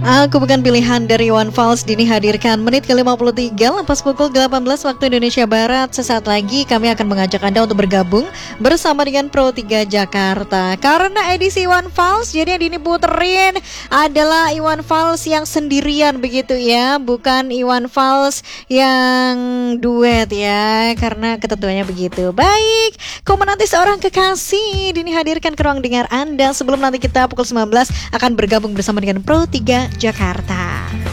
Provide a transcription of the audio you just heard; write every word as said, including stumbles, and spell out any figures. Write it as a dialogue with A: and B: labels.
A: Aku bukan pilihan dari Iwan Fals Dini hadirkan menit ke lima puluh tiga lepas pukul delapan belas waktu Indonesia Barat. Sesaat lagi kami akan mengajak Anda untuk bergabung bersama dengan Pro tiga Jakarta. Karena edisi Iwan Fals, jadi yang Dini puterin adalah Iwan Fals yang sendirian begitu ya, bukan Iwan Fals yang duet ya, karena ketentuannya begitu. Baik, kau menanti seorang kekasih, Dini hadirkan ke ruang dengar Anda sebelum nanti kita pukul sembilan belas akan bergabung bersama dengan Pro tiga Jakarta.